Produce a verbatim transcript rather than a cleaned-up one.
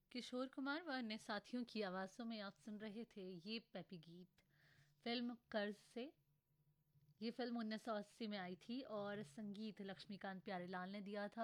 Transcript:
किशोर कुमार व अन्य साथियों की आवाज़ों में आप सुन रहे थे ये पेपी गीत फिल्म कर्ज से। ये फिल्म उन्नीस सौ अस्सी में आई थी और संगीत लक्ष्मीकांत प्यारेलाल ने दिया था